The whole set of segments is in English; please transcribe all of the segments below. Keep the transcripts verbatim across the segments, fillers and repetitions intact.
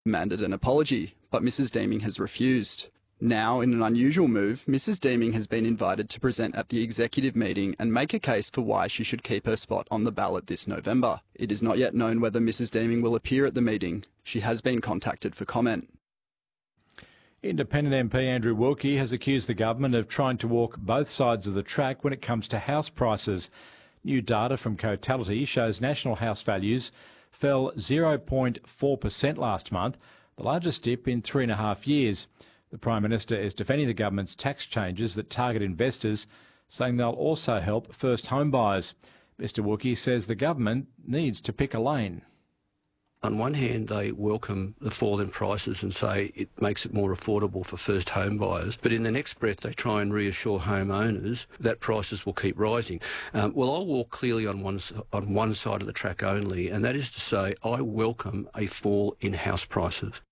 demanded an apology, but Missus Deeming has refused. Now, in an unusual move, Missus Deeming has been invited to present at the executive meeting and make a case for why she should keep her spot on the ballot this November. It is not yet known whether Missus Deeming will appear at the meeting. She has been contacted for comment. Independent M P Andrew Wilkie has accused the government of trying to walk both sides of the track when it comes to house prices. New data from Cotality shows national house values fell zero point four percent last month, the largest dip in three and a half years. The Prime Minister is defending the government's tax changes that target investors, saying they'll also help first home buyers. Mr Wilkie says the government needs to pick a lane. On one hand, they welcome the fall in prices and say it makes it more affordable for first home buyers. But in the next breath, they try and reassure homeowners that prices will keep rising. Um, well, I'll walk clearly on one, on one side of the track only, and that is to say I welcome a fall in house prices.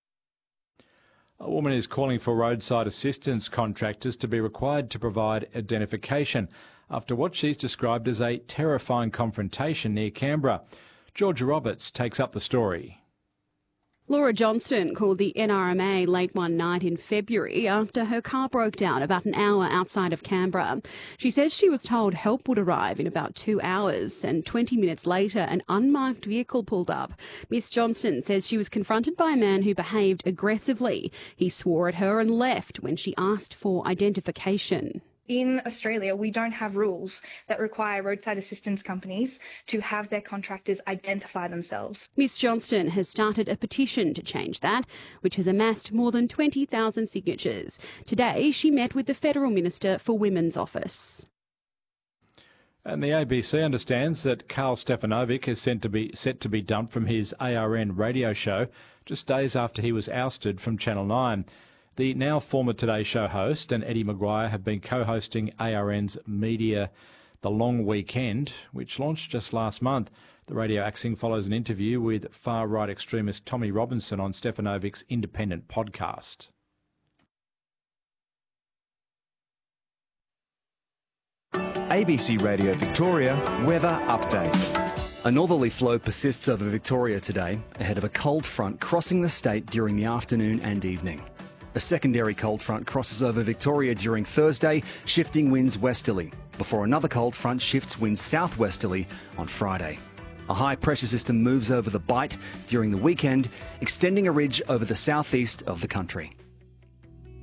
A woman is calling for roadside assistance contractors to be required to provide identification after what she's described as a terrifying confrontation near Canberra. Georgia Roberts takes up the story. Laura Johnston called the N R M A late one night in February after her car broke down about an hour outside of Canberra. She says she was told help would arrive in about two hours and twenty minutes later an unmarked vehicle pulled up. Miss Johnston says she was confronted by a man who behaved aggressively. He swore at her and left when she asked for identification. In Australia, we don't have rules that require roadside assistance companies to have their contractors identify themselves. Miss Johnston has started a petition to change that, which has amassed more than twenty thousand signatures. Today, she met with the Federal Minister for Women's Office. And the A B C understands that Karl Stefanovic is set to be, set to be dumped from his A R N radio show just days after he was ousted from Channel nine. The now former Today Show host and Eddie Maguire have been co-hosting A R N's media The Long Weekend, which launched just last month. The radio axing follows an interview with far-right extremist Tommy Robinson on Stefanovic's independent podcast. A B C Radio Victoria weather update. A northerly flow persists over Victoria today, ahead of a cold front crossing the state during the afternoon and evening. A secondary cold front crosses over Victoria during Thursday, shifting winds westerly, before another cold front shifts winds southwesterly on Friday. A high pressure system moves over the Bight during the weekend, extending a ridge over the southeast of the country.